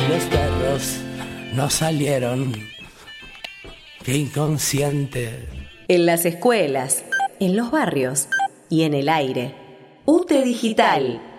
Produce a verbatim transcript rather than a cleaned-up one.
los perros no salieron. Qué inconsciente. En las escuelas, en los barrios y en el aire. U T E Digital.